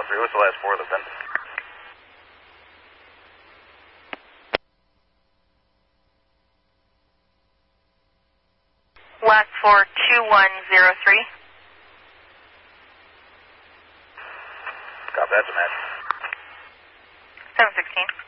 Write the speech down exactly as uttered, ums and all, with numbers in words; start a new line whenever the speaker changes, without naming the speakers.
one three, what's the last four of the VIN?
Last four, two one zero three.
Copy, that's a match.
seven sixteen.